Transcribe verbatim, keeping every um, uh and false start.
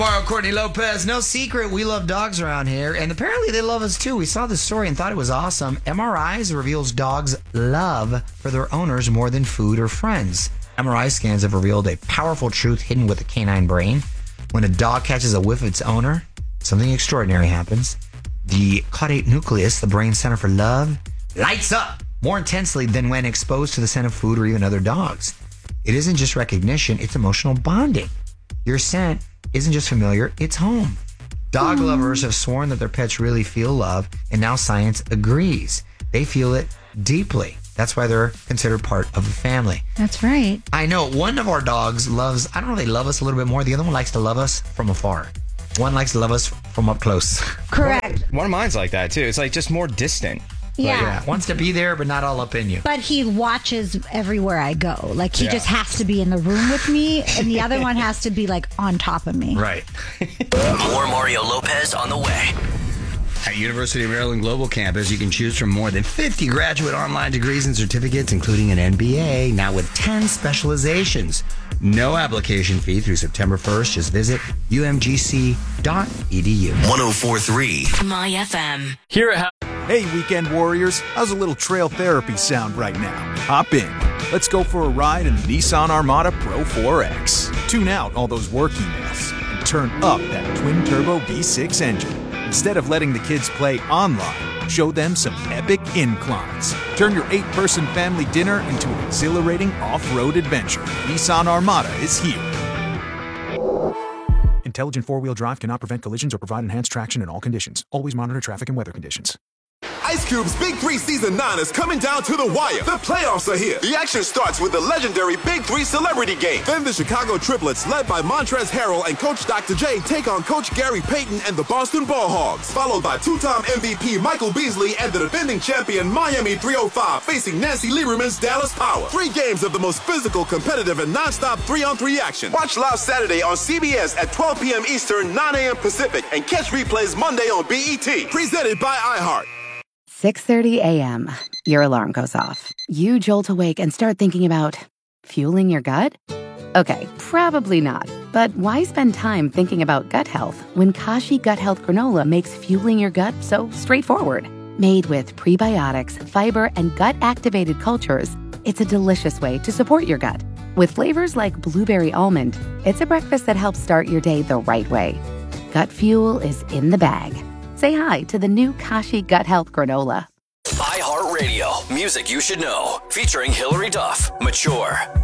Mario Courtney Lopez. No secret, we love dogs around here, and apparently they love us too. We saw this story and thought it was awesome. M R Is reveals dogs' love for their owners more than food or friends. M R I scans have revealed a powerful truth hidden with the canine brain. When a dog catches a whiff of its owner, something extraordinary happens. The caudate nucleus, the brain center for love, lights up more intensely than when exposed to the scent of food or even other dogs. It isn't just recognition, it's emotional bonding. Your scent isn't just familiar, it's home. Dog mm. lovers have sworn that their pets really feel love, and now science agrees. They feel it deeply. That's why they're considered part of the family. That's right. I know one of our dogs loves, I don't know, they love us a little bit more. The other one likes to love us from afar. One likes to love us from up close. Correct. One of mine's like that, too. It's like just more distant. Yeah. Like, yeah. Wants to be there, but not all up in you. But he watches everywhere I go. Like, he yeah. just has to be in the room with me, and the other one has to be, like, on top of me. Right. More Mario Lopez on the way. At University of Maryland Global Campus, you can choose from more than fifty graduate online degrees and certificates, including an M B A, now with ten specializations. No application fee through September first. Just visit U M G C dot E D U. one oh four point three My F M. Here at Hey, weekend warriors, how's a little trail therapy sound right now? Hop in. Let's go for a ride in the Nissan Armada Pro four X. Tune out all those work emails and turn up that twin-turbo V six engine. Instead of letting the kids play online, show them some epic inclines. Turn your eight-person family dinner into an exhilarating off-road adventure. Nissan Armada is here. Intelligent four-wheel drive cannot prevent collisions or provide enhanced traction in all conditions. Always monitor traffic and weather conditions. Ice Cube's Big Three Season nine is coming down to the wire. The playoffs are here. The action starts with the legendary Big Three Celebrity Game. Then the Chicago Triplets, led by Montrezl Harrell and Coach Doctor J, take on Coach Gary Payton and the Boston Ball Hogs. Followed by two-time M V P Michael Beasley and the defending champion Miami three oh five facing Nancy Lieberman's Dallas Power. Three games of the most physical, competitive, and non-stop three-on-three action. Watch live Saturday on C B S at twelve p.m. Eastern, nine a.m. Pacific, and catch replays Monday on B E T. Presented by iHeart. six thirty a.m. Your alarm goes off. You jolt awake and start thinking about fueling your gut? Okay, probably not. But why spend time thinking about gut health when Kashi Gut Health Granola makes fueling your gut so straightforward? Made with prebiotics, fiber, and gut-activated cultures, it's a delicious way to support your gut. With flavors like blueberry almond, it's a breakfast that helps start your day the right way. Gut fuel is in the bag. Say hi to the new Kashi Gut Health Granola. iHeartRadio, music you should know, featuring Hillary Duff, Mature.